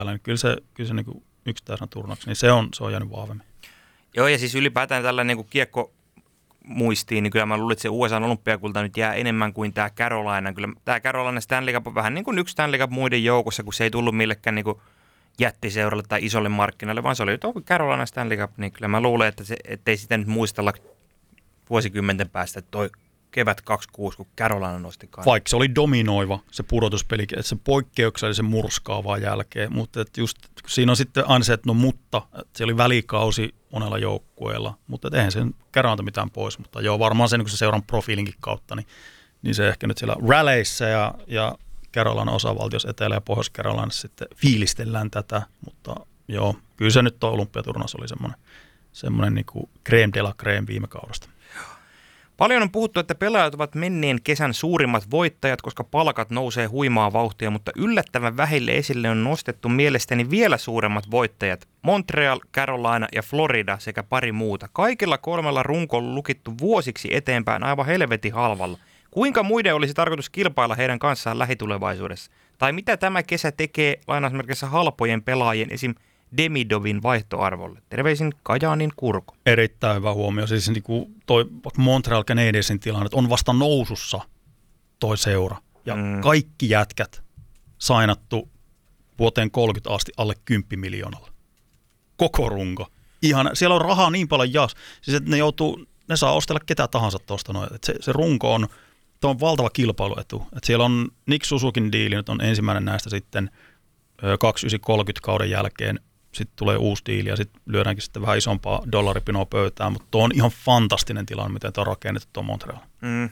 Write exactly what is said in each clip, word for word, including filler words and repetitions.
niin kyllä se, kyllä se niin yksittäisenä turnaksi, niin se on, se on jäänyt vahvemmin. Joo, ja siis ylipäätään tällä niin kiekko muistiin, niin kyllä mä luulen, että se U S A:n olympiakulta nyt jää enemmän kuin tämä Carolina. Kyllä tämä Carolina Stanley Cup on vähän niin kuin yksi Stanley Cup muiden joukossa, kun se ei tullut millekään niin kuin jättiseuralle tai isolle markkinalle, vaan se oli tuo Carolina Stanley Cup, niin kyllä mä luulen, että se, ettei sitä nyt muistella vuosikymmenten päästä, että toi kevät kaksikymmentäkuusi, kun Carolina nosti kanssa. Vaikka se oli dominoiva se pudotuspeli, että se poikkeuksellisen murskaavaa jälkeen, mutta että just, siinä on sitten aina se, että no mutta, että se oli välikausi monella joukkueella, mutta et eihän sen Carolina mitään pois, mutta joo, varmaan sen, kun se seuran profiilinkin kautta, niin, niin se ehkä nyt siellä Rallyissa ja, ja Carolina osavaltiossa Etelä- ja Pohjois-Carolinassa sitten fiilistellään tätä, mutta joo, kyllä se nyt tuo olympiaturnaus oli semmoinen, semmoinen niin kuin crème de la crème viime kaudesta. Paljon on puhuttu, että pelaajat ovat menneen kesän suurimmat voittajat, koska palkat nousee huimaa vauhtia, mutta yllättävän vähille esille on nostettu mielestäni vielä suuremmat voittajat. Montreal, Carolina ja Florida sekä pari muuta. Kaikilla kolmella runko on lukittu vuosiksi eteenpäin aivan helvetin halvalla. Kuinka muiden olisi tarkoitus kilpailla heidän kanssaan lähitulevaisuudessa? Tai mitä tämä kesä tekee lainausmerkissä halpojen pelaajien esim. Demidovin vaihtoarvolle? Terveisin Kajaanin Kurko. Erittäin hyvä huomio. Siis niin kuin toi Montreal Canadiensin tilanne on vasta nousussa toi seura. Ja mm. kaikki jätkät sainattu vuoteen kolmekymmentä asti alle kymmenen miljoonalla. Koko runko. Ihan, siellä on rahaa niin paljon jaas. Siis että ne joutuu, ne saa ostella ketä tahansa tuosta noin. Se, se runko on, on valtava kilpailuetu. Et siellä on Nick Suzukin diili, nyt on ensimmäinen näistä sitten kaksikymmentäyhdeksän kolmekymmentä kauden jälkeen. Sitten tulee uusi diili ja sitten lyödäänkin sitten vähän isompaa dollaripinoa pöytään, mutta tuo on ihan fantastinen tilanne, miten tuo on rakennettu tuo Montreal. Mm.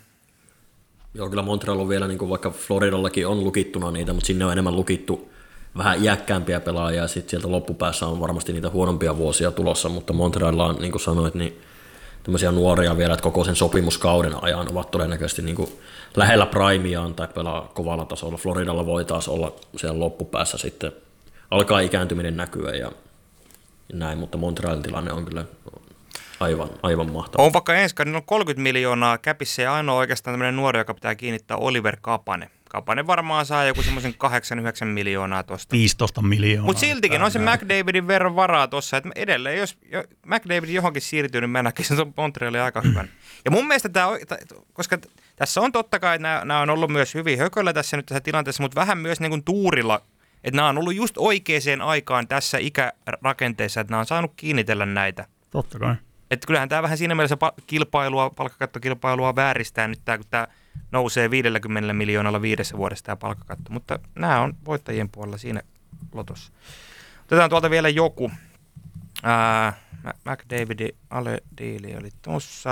Joo, kyllä Montreal on vielä, niin kuin vaikka Floridallakin on lukittuna niitä, mutta sinne on enemmän lukittu vähän iäkkäämpiä pelaajia ja sitten sieltä loppupäässä on varmasti niitä huonompia vuosia tulossa, mutta Montrealilla on, niin kuin sanoit, niin tämmöisiä nuoria vielä, että koko sen sopimuskauden ajan ovat todennäköisesti niin kuin lähellä primiaan tai pelaa kovalla tasolla. Floridalla voi taas olla siellä loppupäässä sitten alkaa ikääntyminen näkyä ja näin, mutta Montrealin tilanne on kyllä aivan, aivan mahtava. On vaikka ensi kaudella on kolmekymmentä miljoonaa käpissä ja ainoa oikeastaan tämmöinen nuori, joka pitää kiinnittää Oliver Kapanen. Kapanen varmaan saa joku semmoisen kahdeksan yhdeksän miljoonaa tuosta. viisitoista miljoonaa. Mutta siltikin on se McDavidin verran varaa tuossa, että edelleen jos McDavid johonkin siirtyy, niin mä näkisin sen Montrealin aika hyvän. Ja mun mielestä tämä, koska tässä on totta kai, että nämä, nämä on ollut myös hyvin hököllä tässä nyt tässä tilanteessa, mutta vähän myös niin kuin tuurilla, että nämä on ollut just oikeaan aikaan tässä ikärakenteessa, että nämä on saanut kiinnitellä näitä. Totta kai. Että kyllähän tämä vähän siinä mielessä kilpailua, palkkakattokilpailua vääristää nyt tämä, kun tämä nousee viidelläkymmenellä miljoonalla viidessä vuodessa tämä palkkakatto. Mutta nämä on voittajien puolella siinä lotossa. Otetaan tuolta vielä joku. Ää, McDavidin ale-diili oli tuossa.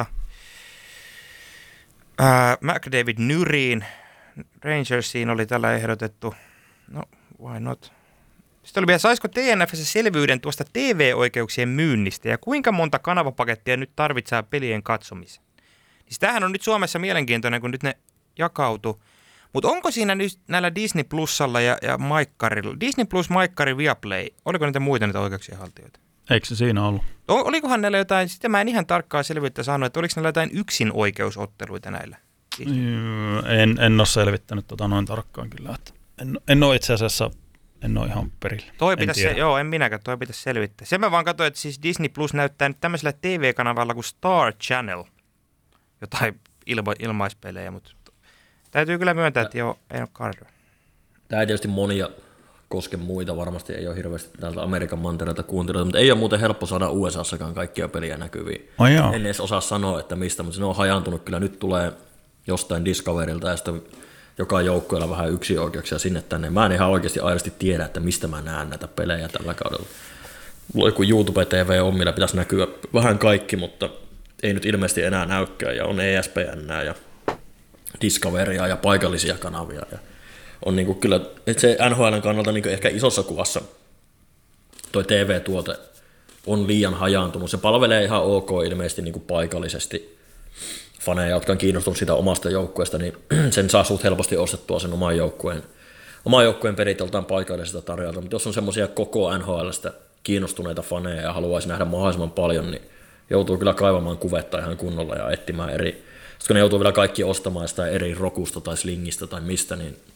Ää, McDavid Nyriin. Rangersiin oli tällä ehdotettu. No, why not? Sitten oli vielä, saisiko T N F:ssä selvyyden tuosta T V-oikeuksien myynnistä ja kuinka monta kanavapakettia nyt tarvitsee pelien katsomiseen? Siis tämähän on nyt Suomessa mielenkiintoinen, kun nyt ne jakautuu. Mutta onko siinä nyt näillä Disney Plusalla ja, ja Maikkarilla, Disney Plus, Maikkari, Viaplay, oliko niitä muita niitä oikeuksien haltijoita? Eikö se siinä ollut? O, olikohan näillä jotain, sitä mä en ihan tarkkaa selvyyttä saanut, että oliko näillä jotain yksin oikeusotteluita näillä? En, en ole selvittänyt tota noin tarkkaan kyllä. Että en, en ole itse asiassa... En ole ihan perillä. Toi pitäisi, se, joo, en minäkään, toi pitäisi selvittää. Sen mä vaan katsoin, että siis Disney Plus näyttää nyt tämmöisellä T V-kanavalla kuin Star Channel. Jotain ilma, ilmaispelejä, mutta täytyy kyllä myöntää, että joo, ei ole kardoa. Tämä ei tietysti monia koske muita, varmasti ei ole hirveästi täältä Amerikan mantereelta kuuntelijoita, mutta ei ole muuten helppo saada U S A:ssakaan kaikkia peliä näkyviin. Oh, en edes osaa sanoa, että mistä, mutta se on hajaantunut kyllä. Nyt tulee jostain Discoverilta ja sitten joka joukkueella vähän yksioikeuksia sinne tänne. Mä en ihan oikeasti aidosti tiedä, että mistä mä näen näitä pelejä tällä kaudella. Mulla joku YouTube T V on, millä pitäisi näkyä vähän kaikki, mutta ei nyt ilmeisesti enää näykään. Ja on E S P N ja Discoveria ja paikallisia kanavia. Ja on niinku kyllä, että se N H L:n kannalta niinku ehkä isossa kuvassa toi T V-tuote on liian hajaantunut. Se palvelee ihan ok ilmeisesti niinku paikallisesti faneja, jotka on kiinnostunut sitä omasta joukkueesta, niin sen saa suht helposti ostettua sen oman joukkueen, oman joukkueen pelit joltain paikallisesta tarjolta, mutta jos on semmoisia koko N H L:stä kiinnostuneita faneja ja haluaisi nähdä mahdollisimman paljon, niin joutuu kyllä kaivamaan kuvetta ihan kunnolla ja etsimään eri, sitten kun ne joutuu vielä kaikki ostamaan sitä eri rokusta tai slingistä tai mistä, niin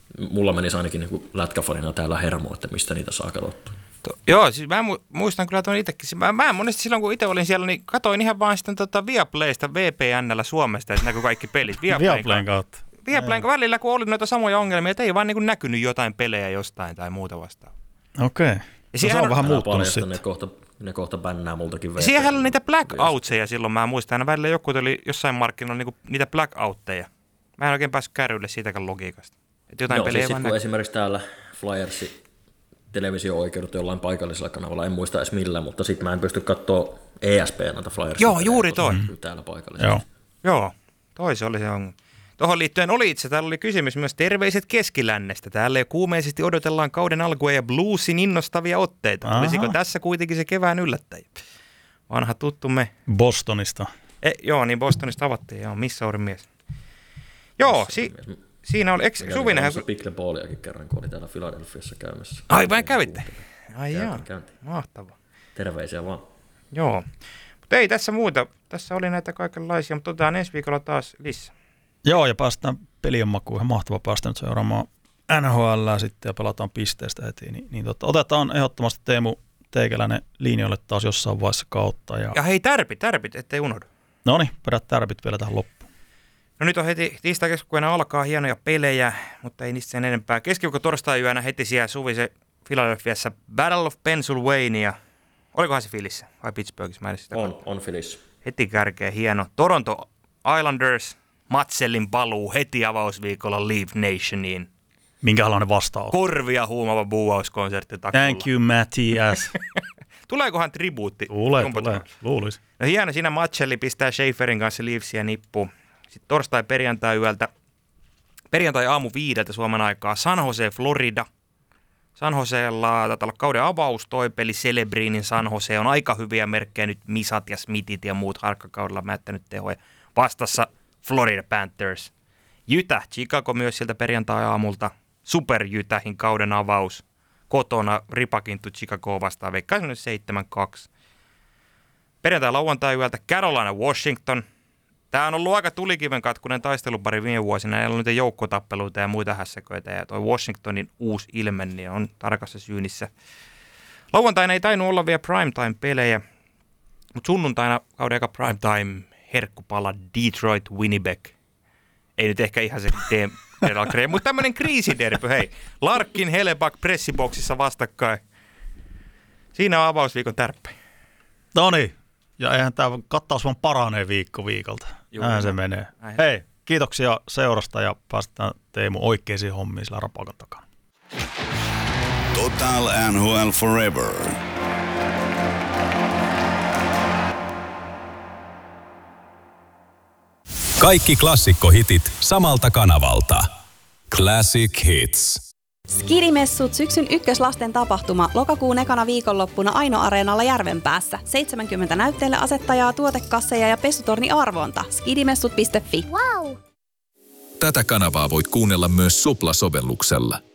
mulla menisi ainakin niin lätkäfanina täällä hermo, että mistä niitä saa katsottua. To, joo, siis mä muistan kyllä tuon itsekin. Mä, mä monesti silloin, kun itse olin siellä, niin katoin ihan vaan sitten tota Viaplaysta V P N:llä Suomesta, että näkyi kaikki pelit. Viaplayn kautta. Viaplayn välillä, kun oli noita samoja ongelmia, että ei vaan niin kuin näkynyt jotain pelejä jostain tai muuta vastaan. Okei. Okay. No se on vähän muuttunut sitten. Ne kohta, ne kohta bännää multakin V P. Siihen oli niitä blackoutseja silloin, mä muistan. Aina välillä joku oli jossain markkinoilla niin niitä blackoutteja. Mä en oikein päässyt kärryille siitäkään logiikasta. Että jotain joo, peliä siis kun esimerkiksi täällä Flyersin televisio-oikeudet jollain paikallisella kanavalla, en muista edes millä, mutta sitten mä en pysty katsoa E S P näitä Flyersia. Joo, juuri toi. Täällä paikallisesti. Joo. Joo, toi se oli se ongelma. Tuohon liittyen oli itse, täällä oli kysymys myös terveiset Keskilännestä. Täällä jo kuumeisesti odotellaan kauden alkua ja bluesin innostavia otteita. Aha. Olisiko tässä kuitenkin se kevään yllättäjä? Vanha tuttumme. Bostonista. E, joo, niin Bostonista avattiin, joo, Missourin mies. Joo, si, siinä oli, eikö Suvinenhän... Pickleballiakin kerran, kun oli täällä Philadelphiassa käymässä. Ai, vain kävitte? Ai joo, mahtavaa. Terveisiä vaan. Joo, mutta ei tässä muuta. Tässä oli näitä kaikenlaisia, mutta otetaan ensi viikolla taas lisää. Joo, ja päästään pelien makuun. Ihan mahtava päästä nyt seuraamaan N H L sitten ja pelataan pisteestä heti. Niin, niin totta, otetaan ehdottomasti Teemu Teikäläinen linjoille taas jossain vaiheessa kautta. Ja, ja hei, tärpit, tärpit, ettei unohdu. No niin, perät tärpit vielä tähän loppuun. No nyt on heti tiistai-keskiviikkona alkaa hienoja pelejä, mutta ei niistä sen enempää. Keskiviikko torstai-yönä heti siellä Suvi se Philadelphiassa Battle of Pennsylvania. Olikohan se Phillissä vai Pittsburghissa? Mä en sitä on, on Phillissä. Heti kärkeä hieno. Toronto Islanders, Matsellin paluu heti avausviikolla Leave Nationiin. Minkälainen vastaus? Korvia huumava buuauskonsertti takulla. Thank you, Matthias. Tuleekohan tribuutti? Tulee, tulee. Luulisi. No hieno, siinä Matselli pistää Schaeferin kanssa Leafsia nippuun. Sitten torstai perjantai yöltä, perjantai aamu viideltä Suomen aikaa, San Jose, Florida. San Joseella taitaa olla kauden avaus, toi peli Celebrinin San Jose on aika hyviä merkkejä nyt, Misat ja Smithit ja muut harkkakaudella mättänyt tehoja. Vastassa Florida Panthers. Utah, Chicago myös sieltä perjantai-aamulta. Super Utahin kauden avaus. Kotona ripakintu Chicago vastaan. Veikkaan seitsemän kaksi. Perjantai-lauantai yöltä Carolina, Washington. Tämä on ollut aika tulikiven katkunen taistelupari viime vuosina. Ei ollut niitä joukkotappeluita ja muita hässäköitä. Ja toi Washingtonin uusi ilme niin on tarkassa syynissä. Lauantaina ei tainnut olla vielä primetime-pelejä. Mutta sunnuntaina kauden eka primetime herkkupala Detroit, Winnipeg. Ei nyt ehkä ihan se D M, mutta tämmöinen kriisiderpy, hei. Larkin, Hellebuyck pressiboksissa vastakkain. Siinä on avausviikon tärppä. No niin, ja eihän tämä kattaus vaan paranee viikko viikolta. Näin se menee. Näin. Hei, kiitoksia seurasta ja päästään Teemu oikeisiin hommiin sillä rapakan takana. Total N H L Forever. Kaikki klassikkohitit samalta kanavalta. Classic Hits. Skidimessut syksyn ykköslasten tapahtuma lokakuun ekana viikonloppuna Aino-areenalla Järvenpäässä. seitsemänkymmentä näytteelle asettajaa, tuotekasseja ja pesutorni arvonta. skidimessut piste fi. Wow. Tätä kanavaa voit kuunnella myös Supla-sovelluksella.